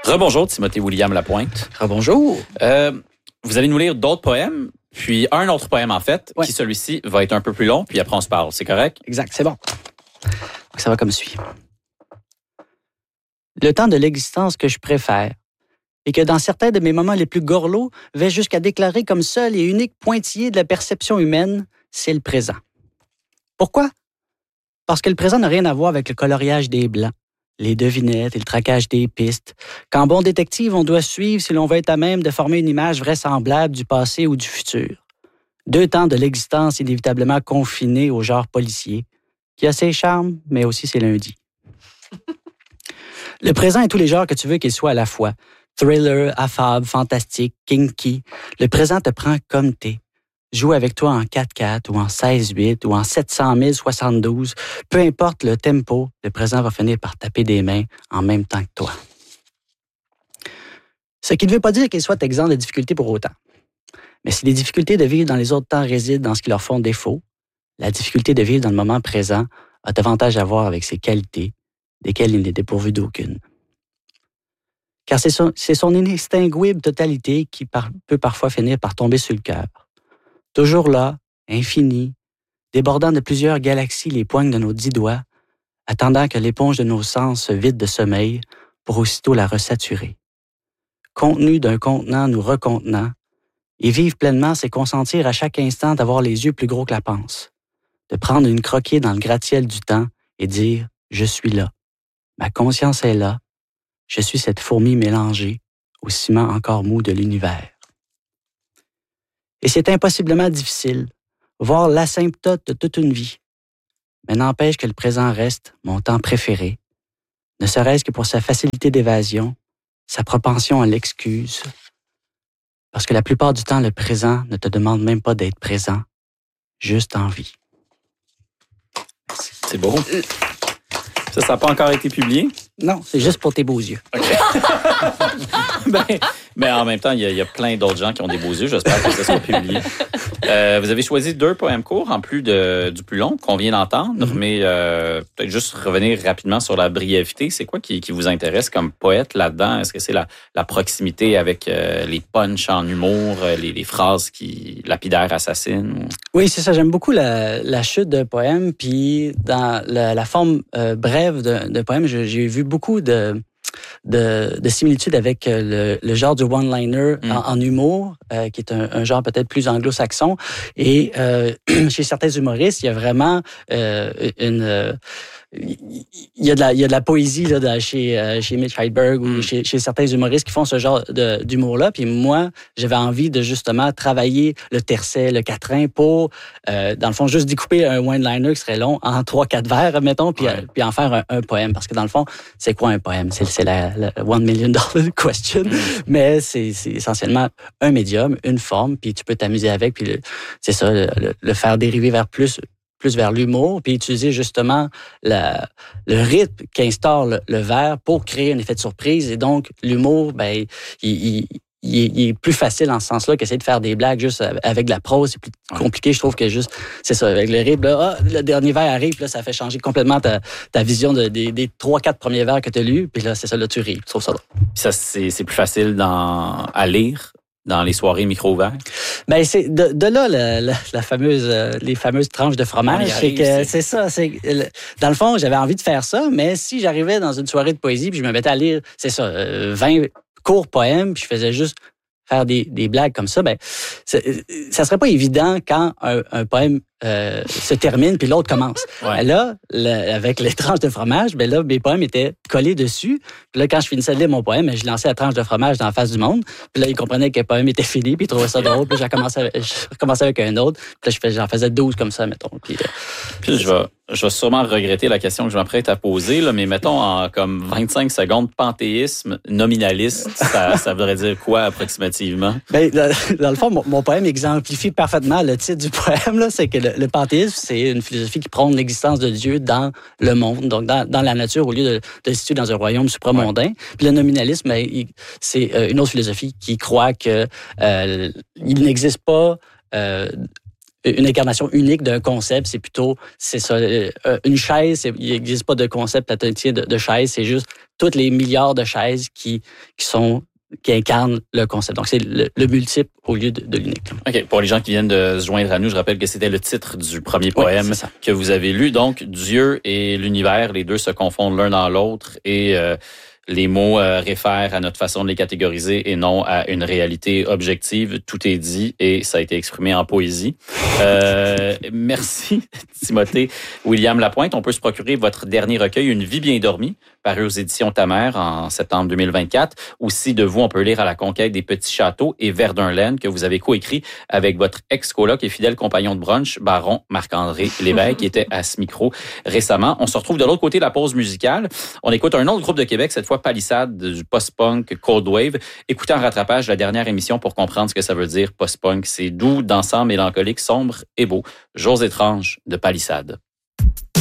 Rebonjour, Timothée William Lapointe. Rebonjour. Vous allez nous lire d'autres poèmes, puis un autre poème en fait, Ouais. qui celui-ci va être un peu plus long, puis après on se parle. C'est correct? Exact, c'est bon. Donc, ça va comme suit. Le temps de l'existence que je préfère, et que dans certains de mes moments les plus gorlots, vais jusqu'à déclarer comme seul et unique pointillé de la perception humaine, c'est le présent. Pourquoi? Parce que le présent n'a rien à voir avec le coloriage des blancs, les devinettes et le traquage des pistes. Qu'en bon détective, on doit suivre si l'on veut être à même de former une image vraisemblable du passé ou du futur. 2 temps de l'existence inévitablement confinés au genre policier, qui a ses charmes, mais aussi ses lundis. Le présent est tous les genres que tu veux qu'il soit à la fois. Thriller, affable, fantastique, kinky. Le présent te prend comme t'es. Joue avec toi en 4/4 ou en 16/8 ou en 700 072. Peu importe le tempo, le présent va finir par taper des mains en même temps que toi. Ce qui ne veut pas dire qu'il soit exempt de difficultés pour autant. Mais si les difficultés de vivre dans les autres temps résident dans ce qui leur font défaut, la difficulté de vivre dans le moment présent a davantage à voir avec ses qualités, desquelles il n'est dépourvu d'aucune. Car c'est son inextinguible totalité qui peut parfois finir par tomber sur le cœur. Toujours là, infini, débordant de plusieurs galaxies les poignes de nos 10 doigts, attendant que l'éponge de nos sens se vide de sommeil pour aussitôt la resaturer. Contenu d'un contenant nous recontenant, et vivre pleinement, c'est consentir à chaque instant d'avoir les yeux plus gros que la panse, de prendre une croquée dans le gratte-ciel du temps et dire « Je suis là, ma conscience est là, je suis cette fourmi mélangée au ciment encore mou de l'univers. » Et c'est impossiblement difficile, voire l'asymptote de toute une vie. Mais n'empêche que le présent reste mon temps préféré, ne serait-ce que pour sa facilité d'évasion, sa propension à l'excuse. Parce que la plupart du temps, le présent ne te demande même pas d'être présent, juste en vie. C'est beau. Ça n'a pas encore été publié? Non, c'est juste pour tes beaux yeux. OK. ben, en même temps, il y a plein d'autres gens qui ont des beaux yeux. J'espère que ça sera publié. Vous avez choisi 2 poèmes courts en plus du plus long qu'on vient d'entendre, mais peut-être juste revenir rapidement sur la brièveté. C'est quoi qui vous intéresse comme poète là-dedans? Est-ce que c'est la proximité avec les punchs en humour, les phrases qui lapidaires assassinent? Ou... Oui, c'est ça. J'aime beaucoup la chute d'un poème. Puis dans la forme brève d'un poème, j'ai vu beaucoup de similitudes avec le genre du one-liner en humour, qui est un genre peut-être plus anglo-saxon. Et chez certains humoristes, il y a vraiment il y a de la poésie là, chez Mitch Hedberg ou chez certains humoristes qui font ce genre d'humour-là. Puis moi, j'avais envie de justement travailler le tercet, le quatrain pour, dans le fond, juste découper un one-liner qui serait long en 3-4 vers, mettons, puis en faire un poème. Parce que dans le fond, c'est quoi un poème? C'est la $1 million question. Mais c'est essentiellement un médium, une forme, puis tu peux t'amuser avec, puis c'est ça, le faire dériver vers plus vers l'humour, puis utiliser justement le rythme qu'instaure le vers pour créer un effet de surprise. Et donc, l'humour, ben, il est plus facile en ce sens-là qu'essayer de faire des blagues juste avec de la prose. C'est plus compliqué, je trouve, que juste... C'est ça, avec le rythme, là, le dernier vers arrive, là, ça fait changer complètement ta vision des 3-4 premiers vers que tu as lus, puis là, c'est ça, là, tu ris. Je trouve ça drôle. Ça, c'est plus facile à lire dans les soirées micro-ouvertes? Ben c'est de là la fameuse les fameuses tranches de fromage. C'est ça. Dans le fond, j'avais envie de faire ça, mais si j'arrivais dans une soirée de poésie puis je me mettais à lire, c'est ça, 20 courts poèmes, puis je faisais juste faire des blagues comme ça, ben ça serait pas évident quand un poème se termine puis l'autre commence. Ouais. Là, avec les tranches de fromage, ben là mes poèmes étaient collés dessus. Puis là, quand je finissais de lire mon poème, je lançais la tranche de fromage dans la face du monde. Puis là, ils comprenaient que le poème était fini, puis ils trouvaient ça drôle. Puis je recommençais avec un autre. Puis là, j'en faisais 12 comme ça, mettons. Puis je vais sûrement regretter la question que je m'apprête à poser, là, mais mettons en comme 25 secondes, panthéisme nominaliste, ça voudrait dire quoi approximativement? Ben, dans le fond, mon poème exemplifie parfaitement le titre du poème. Là, c'est que le panthéisme, c'est une philosophie qui prône l'existence de Dieu dans le monde, donc dans la nature, au lieu de se situer dans un royaume supramondain. Puis le nominalisme, c'est une autre philosophie qui croit que il n'existe pas une incarnation unique d'un concept. C'est plutôt, c'est ça, une chaise, il n'existe pas de concept platonien de chaise, c'est juste toutes les milliards de chaises qui incarnent le concept. Donc, c'est le multiple au lieu de l'unique. OK. Pour les gens qui viennent de se joindre à nous, je rappelle que c'était le titre du premier poème que vous avez lu. Donc, Dieu et l'univers, les deux se confondent l'un dans l'autre et les mots réfèrent à notre façon de les catégoriser et non à une réalité objective. Tout est dit et ça a été exprimé en poésie. Merci, Timothée William Lapointe. On peut se procurer votre dernier recueil, Une vie bien dormie, paru aux éditions Ta Mère en septembre 2024. Aussi, de vous, on peut lire À la conquête des petits châteaux et Verdun-Laine, que vous avez coécrit avec votre ex-coloc et fidèle compagnon de brunch, Baron Marc-André Lévesque, qui était à ce micro récemment. On se retrouve de l'autre côté de la pause musicale. On écoute un autre groupe de Québec, cette fois Palissade, du post-punk Cold Wave. Écoutez en rattrapage la dernière émission pour comprendre ce que ça veut dire post-punk. C'est doux, dansant, mélancolique, sombre et beau. Jours étranges de Palissade.